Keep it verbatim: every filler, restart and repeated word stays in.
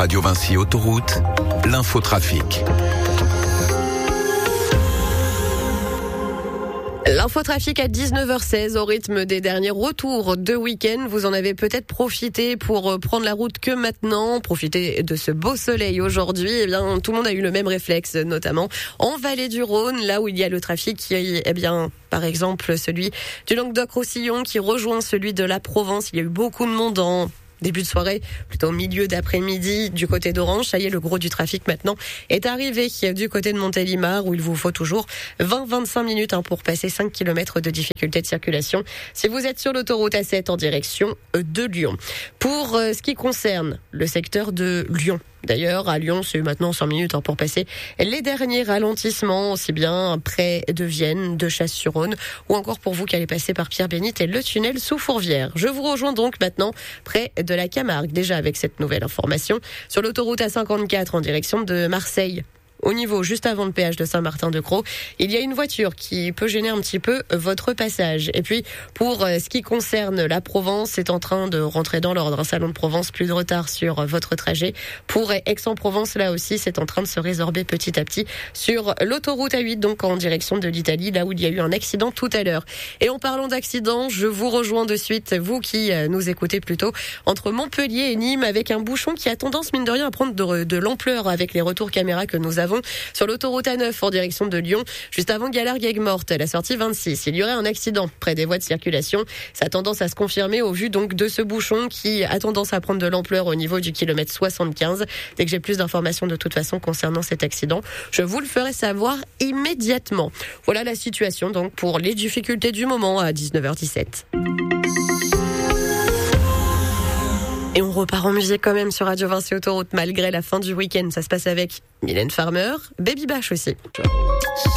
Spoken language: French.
Radio Vinci Autoroute, l'infotrafic. L'infotrafic à dix-neuf heures seize au rythme des derniers retours de week-end. Vous en avez peut-être profité pour prendre la route que maintenant, profiter de ce beau soleil aujourd'hui. Eh bien, tout le monde a eu le même réflexe, notamment en Vallée du Rhône, là où il y a le trafic qui, eh bien, par exemple, celui du Languedoc-Roussillon qui rejoint celui de la Provence. Il y a eu beaucoup de monde en début de soirée, plutôt au milieu d'après-midi du côté d'Orange. Ça y est, le gros du trafic maintenant est arrivé du côté de Montélimar où il vous faut toujours vingt à vingt-cinq minutes hein, pour passer cinq kilomètres de difficulté de circulation si vous êtes sur l'autoroute A sept en direction de Lyon. Pour euh, ce qui concerne le secteur de Lyon, d'ailleurs, à Lyon, c'est maintenant cinq minutes hein, pour passer les derniers ralentissements, aussi bien près de Vienne, de Chasse-sur-Rhône, ou encore pour vous qui allez passer par Pierre-Bénite et le tunnel sous Fourvière. Je vous rejoins donc maintenant près de la Camargue, déjà avec cette nouvelle information, sur l'autoroute A cinquante-quatre en direction de Marseille. Au niveau, juste avant le péage de Saint-Martin-de-Crau, il y a une voiture qui peut gêner un petit peu votre passage. Et puis, pour ce qui concerne la Provence, c'est en train de rentrer dans l'ordre. Un salon de Provence, plus de retard sur votre trajet. Pour Aix-en-Provence, là aussi, c'est en train de se résorber petit à petit sur l'autoroute A huit, donc en direction de l'Italie, là où il y a eu un accident tout à l'heure. Et en parlant d'accident, je vous rejoins de suite, vous qui nous écoutez plutôt, entre Montpellier et Nîmes, avec un bouchon qui a tendance, mine de rien, à prendre de, de l'ampleur avec les retours caméra que nous avons sur l'autoroute A neuf en direction de Lyon, juste avant Galargues-Aigues-Mortes, la sortie vingt-six. Il y aurait un accident près des voies de circulation. Ça a tendance à se confirmer au vu donc de ce bouchon qui a tendance à prendre de l'ampleur au niveau du kilomètre soixante-quinze. Dès que j'ai plus d'informations de toute façon concernant cet accident, je vous le ferai savoir immédiatement. Voilà la situation donc pour les difficultés du moment à dix-neuf heures dix-sept. Et on repart en musique quand même sur Radio Vinci Autoroute malgré la fin du week-end. Ça se passe avec Mylène Farmer, Baby Bash aussi.